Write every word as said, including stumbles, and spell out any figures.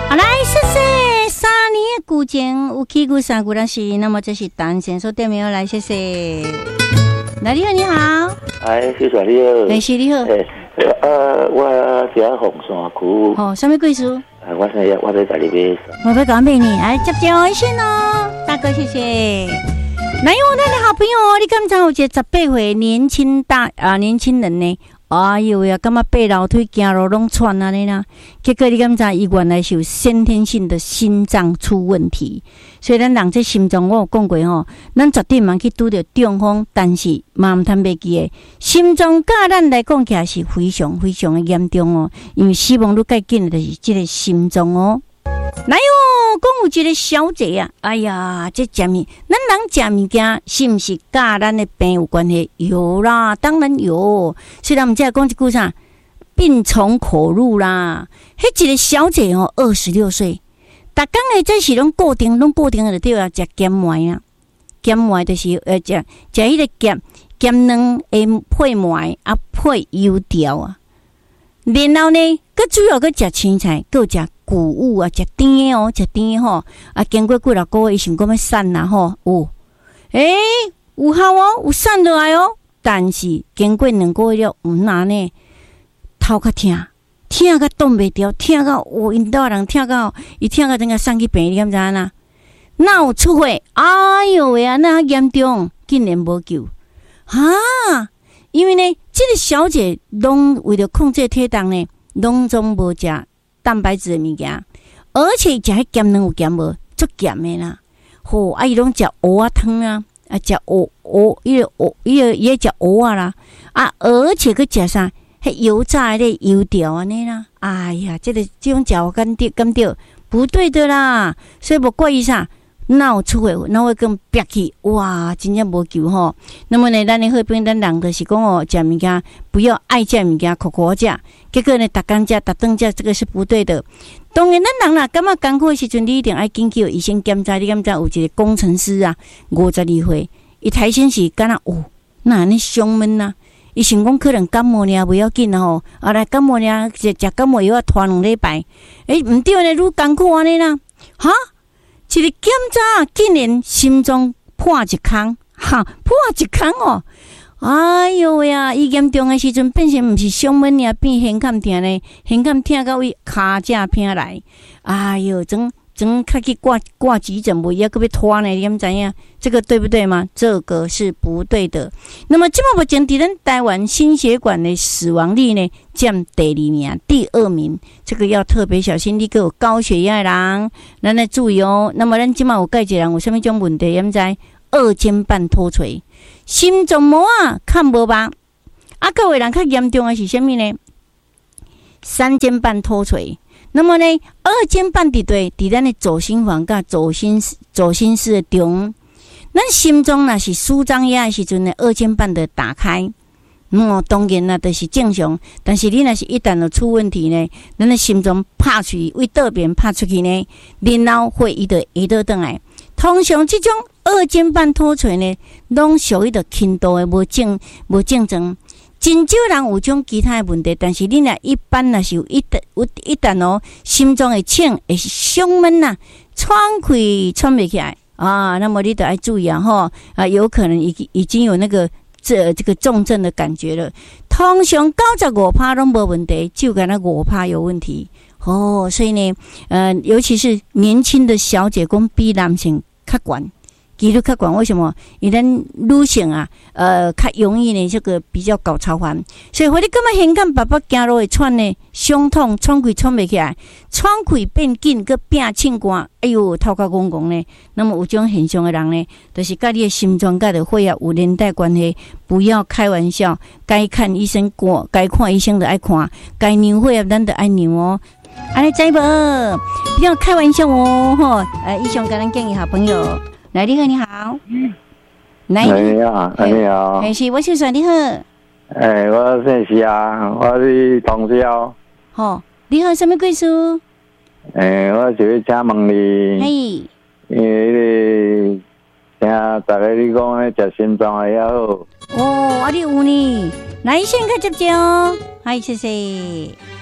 好来，谢谢三年的古前有起古三古那是，那么这是单线所点名来，谢谢。来，你好，你好。 哎，谢谢你好。 哎，是你好。 哎，呃，我是在凤山区。 哦，什么贵书？ 我是要我在这里边。 我要讲俾你，哎，接接微信哦，大哥，谢谢。来，我咱的好朋友哦，你敢知有一个十八岁年轻大啊年轻人呢？哎呦呀，感觉爬楼梯走路拢喘安尼啦。结果你敢知伊原来是有先天性的心脏出问题，所以咱人这心脏我有讲过吼，咱绝对毋通去拄着中风，但是嘛毋通袂记诶，心脏甲咱来讲起来是非常非常的严重哦，因为死亡率介紧的就是这个心脏哦。来哦，讲有一个小姐啊，哎呀，这食物，咱人食物件是毋是甲咱的病有关系？有啦，当然有。虽然我们再讲一句啥，病从口入啦。迄一个小姐哦，二十六岁，逐工的这是拢固定，拢固定的就对啊，食咸糜啊，咸糜就是呃食食迄个咸咸卵诶配糜啊，配油条啊。然后呢，佮主要佮食青菜，佮食谷物啊，食甜的哦，食甜的吼。啊，经过几六个月，伊想讲要瘦啦吼，有，诶、欸，有效哦，有瘦落来哦。但是经过两个月了，毋哪呢？头较痛，痛甲挡袂牢，痛到有因兜人痛到，伊痛到整个送去病院，你敢知影呐？哪有出血？哎哟喂啊，那严重，竟然无救啊！因为呢，这个小姐拢为了控制体重呢，拢总无食蛋白质的物件，而且食迄咸卵有咸无，足咸的啦。吼、哦，啊伊拢食蚵仔汤啊，啊食蚵蚵，伊个蚵，伊个伊个食蚵仔啦，啊而且佮食啥？迄油炸的油条安尼啦。哎呀，这个这种食法干对干对，不对的啦。所以无怪伊啥。哪有出血，哪会更憋气？哇，真正无救吼。那么呢，咱的好朋友咱人就是讲哦，食物件不要爱食物件，苦苦食。结果呢，逐工食、逐顿食，这个是不对的。当然，咱人啦，感觉艰苦的时阵，你一定爱紧去医生检查。你敢知有一个工程师啊，五十二岁，伊睇先是敢若有，那安尼胸闷呐。伊想讲可能感冒呢，不要紧啦吼。啊，来感冒呢，食食感冒药啊，拖两礼拜。诶、欸，毋对呢，愈艰苦安尼啦，哈？一个检查竟然心脏破一空，哈，破一空哦！哎哟喂啊！伊严重的时阵变成毋是胸闷尔，变胸坎痛呢，胸坎痛到位骹只偏来，哎哟，整整开去挂挂急诊，无伊还搁要拖呢，你敢知影？这个对不对吗？这个是不对的。那么这么目前伫咱台湾心血管的死亡率呢，占第二名，第二名，这个要特别小心。你个有高血压的人，咱来注意哦。那么咱即马有介一人有啥物种问题？敢知？二尖瓣脱垂，心脏膜啊看无吧？啊，各位人较严重的是啥物呢？三尖瓣脱垂。那么呢，二尖瓣伫对，伫咱的左心房甲左心左心室的中，咱心脏若是舒张压的时阵呢，二尖瓣的打开，嗯，当然啦，就是正常。但是你若是一旦有出问题呢，咱的心脏拍出去，为倒边拍出去呢，然后会伊就移倒转来。通常这种二尖瓣脱垂呢，拢属于着轻度的无正无正常。真少人有种其他的问题，但是你若一般若是有一旦有一旦哦，心脏会呛，会是胸闷呐，喘气喘不起来啊，那么你得要注意啊吼啊，有可能已已经有那个这这个重症的感觉了。通常九十五趴拢无问题，就敢那五趴有问题哦。所以呢，呃，尤其是年轻的小姐，讲比男性较悬。几率较悬，为什么？因为咱女性啊，呃，较容易呢，这个比较搞超凡，所以或者感觉胸坎爸爸走路会喘呢，胸痛，喘气喘不起来，喘气变紧，佮变气管，哎呦，头壳戆戆呢。那么有这种现象的人呢，就是跟你的心脏、跟你的血压有连带关系，不要开玩笑。该看医生过，该看医生就爱看，该量血压咱就爱量哦。安尼知无？不要开玩笑哦，吼！呃，以上跟咱建议好朋友。来，你好，你好。来， 你好，你好。 哎，是我姓孙，你好。 哎，我姓徐啊，我是同乡。 吼，你好，什么贵书？ 哎，我就是请问你。 嘿。 因为你听大家你讲咧，食心脏的也好。 哦，啊，你有呢？来，先开接接哦。嗨，谢谢。